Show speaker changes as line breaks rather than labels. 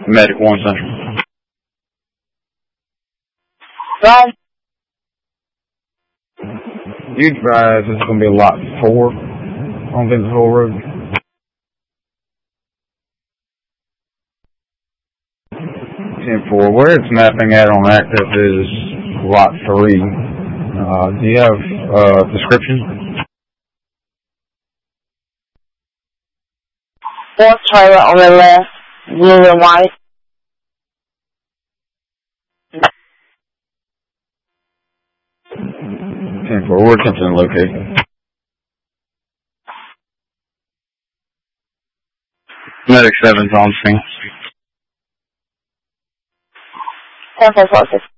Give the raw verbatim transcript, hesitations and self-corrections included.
Medic one Central.
Right.
You drive, this is going to be lot four on Vincennes Road. ten four. Where it's mapping at on active is lot three. Uh, do you have uh, description?
Fourth trailer on the left, blue and white.
ten four. We're attempting to locate it. Medic seven's on scene.
ten four four six.